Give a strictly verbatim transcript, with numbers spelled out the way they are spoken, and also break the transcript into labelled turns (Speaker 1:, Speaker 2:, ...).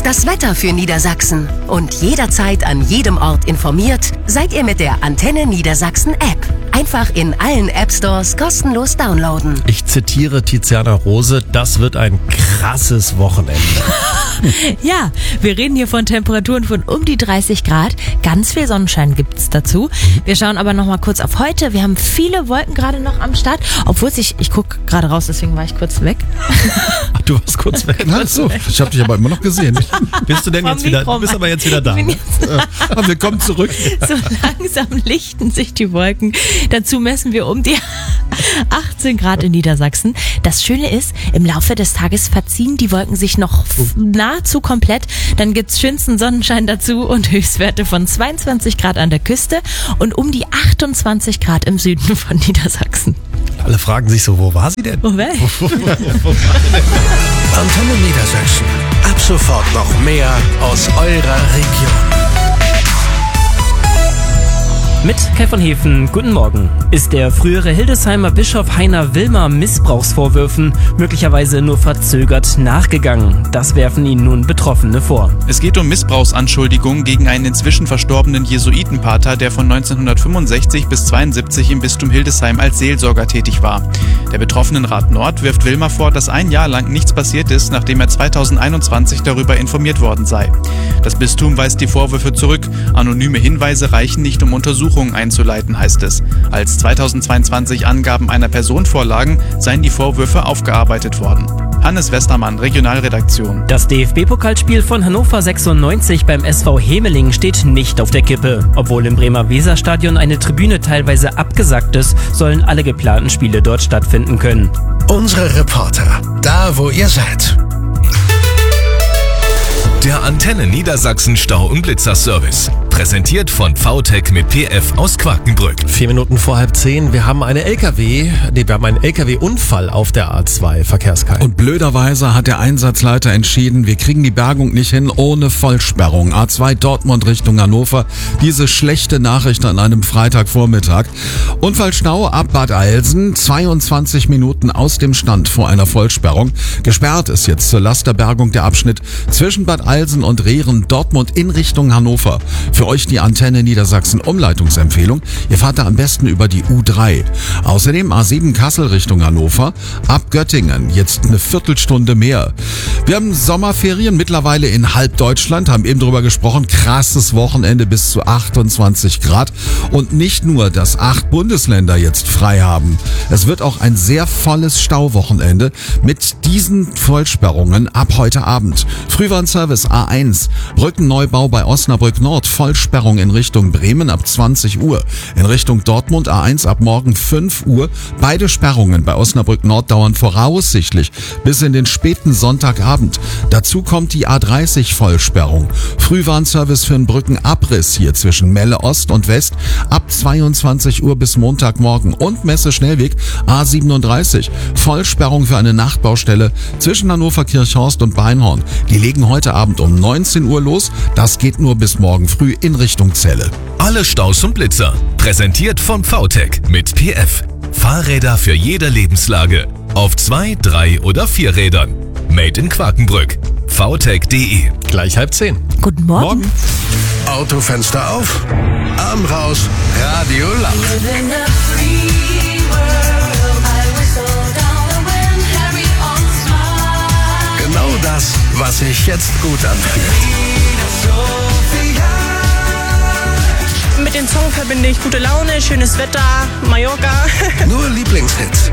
Speaker 1: das Wetter für Niedersachsen. Und jederzeit an jedem Ort informiert seid ihr mit der Antenne Niedersachsen App. Einfach in allen App-Stores kostenlos downloaden.
Speaker 2: Ich zitiere Tiziana Rose, das wird ein krasses Wochenende.
Speaker 3: Ja, wir reden hier von Temperaturen von um die dreißig Grad. Ganz viel Sonnenschein gibt's dazu. Wir schauen aber noch mal kurz auf heute. Wir haben viele Wolken gerade noch am Start. Obwohl sich, ich gucke gerade raus, deswegen war ich kurz weg.
Speaker 2: Ach, du warst kurz weg.
Speaker 4: Ach so, ich habe dich aber immer noch gesehen.
Speaker 2: Bist du denn jetzt wieder, du bist aber jetzt wieder da. Ne?
Speaker 4: Aber wir kommen zurück.
Speaker 3: So langsam lichten sich die Wolken. Dazu messen wir um die achtzehn Grad in Niedersachsen. Das Schöne ist, im Laufe des Tages verziehen die Wolken sich noch f- nahezu komplett. Dann gibt's schönsten Sonnenschein dazu und Höchstwerte von zweiundzwanzig Grad an der Küste und um die achtundzwanzig Grad im Süden von Niedersachsen.
Speaker 2: Alle fragen sich so, wo war sie denn?
Speaker 3: Wo weg?
Speaker 5: Antenne Niedersachsen. Ab sofort noch mehr aus eurer Region.
Speaker 6: Mit Kai von Hefen, guten Morgen. Ist der frühere Hildesheimer Bischof Heiner Wilmer Missbrauchsvorwürfen möglicherweise nur verzögert nachgegangen? Das werfen ihn nun Betroffene vor.
Speaker 7: Es geht um Missbrauchsanschuldigungen gegen einen inzwischen verstorbenen Jesuitenpater, der von neunzehnhundertfünfundsechzig bis zweiundsiebzig im Bistum Hildesheim als Seelsorger tätig war. Der Betroffenenrat Nord wirft Wilmer vor, dass ein Jahr lang nichts passiert ist, nachdem er zweitausendeinundzwanzig darüber informiert worden sei. Das Bistum weist die Vorwürfe zurück. Anonyme Hinweise reichen nicht, um Untersuchungen einzuleiten, heißt es. Als zweitausendzweiundzwanzig Angaben einer Person vorlagen, seien die Vorwürfe aufgearbeitet worden. Hannes Westermann, Regionalredaktion.
Speaker 6: Das D F B-Pokalspiel von Hannover sechsundneunzig beim S V Hemeling steht nicht auf der Kippe. Obwohl im Bremer Weserstadion eine Tribüne teilweise abgesackt ist, sollen alle geplanten Spiele dort stattfinden können.
Speaker 5: Unsere Reporter, da wo ihr seid.
Speaker 8: Der Antenne Niedersachsen Stau- und Blitzerservice. Präsentiert von V T E C mit P F aus Quakenbrück.
Speaker 2: Vier Minuten vor halb zehn. Wir haben eine L K W, nee, wir haben einen L K W-Unfall auf der A zwei, Verkehrskei.
Speaker 4: Und blöderweise hat der Einsatzleiter entschieden, wir kriegen die Bergung nicht hin ohne Vollsperrung. A zwei Dortmund Richtung Hannover. Diese schlechte Nachricht an einem Freitagvormittag. Unfallstau ab Bad Eilsen. zweiundzwanzig Minuten aus dem Stand vor einer Vollsperrung. Gesperrt ist jetzt zur Lasterbergung der Abschnitt zwischen Bad Eilsen und Rehren, Dortmund in Richtung Hannover. Für euch die Antenne Niedersachsen Umleitungsempfehlung. Ihr fahrt da am besten über die U drei. Außerdem A sieben Kassel Richtung Hannover. Ab Göttingen jetzt eine Viertelstunde mehr. Wir haben Sommerferien mittlerweile in halb Deutschland, haben eben drüber gesprochen. Krasses Wochenende bis zu achtundzwanzig Grad. Und nicht nur, dass acht Bundesländer jetzt frei haben. Es wird auch ein sehr volles Stauwochenende mit diesen Vollsperrungen ab heute Abend. Frühwarnservice A eins. Brückenneubau bei Osnabrück Nord. Vollsperrung in Richtung Bremen ab zwanzig Uhr. In Richtung Dortmund A eins ab morgen fünf Uhr. Beide Sperrungen bei Osnabrück Nord dauern voraussichtlich bis in den späten Sonntagabend. Dazu kommt die A dreißig Vollsperrung. Frühwarnservice für einen Brückenabriss hier zwischen Melle Ost und West ab zweiundzwanzig Uhr bis Montagmorgen. Und Messe Schnellweg A siebenunddreißig. Vollsperrung für eine Nachtbaustelle zwischen Hannover Kirchhorst und Beinhorn. Die legen heute Abend um neunzehn Uhr los. Das geht nur bis morgen früh in Richtung Celle.
Speaker 8: Alle Staus und Blitzer. Präsentiert von V T E C mit P F. Fahrräder für jede Lebenslage. Auf zwei, drei oder vier Rädern. Made in Quakenbrück. v t e c punkt d e.
Speaker 2: Gleich halb zehn.
Speaker 3: Guten Morgen.
Speaker 4: Morgen.
Speaker 5: Autofenster auf, Arm raus, Radio laut. Genau das, was sich jetzt gut anfühlt.
Speaker 9: Mit dem Song verbinde ich gute Laune, schönes Wetter, Mallorca.
Speaker 5: Nur Lieblingshits.